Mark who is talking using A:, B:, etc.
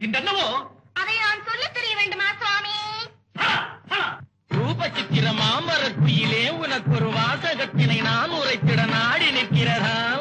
A: என்னவோ
B: அதை நான் சொல்ல தெரிய வேண்டுமா சுவாமி?
C: ரூப சித்திர மாமர குயிலே உனக்கு ஒரு வாசகத்தினை நான் உரைத்திட நாடி நிற்கிறதா?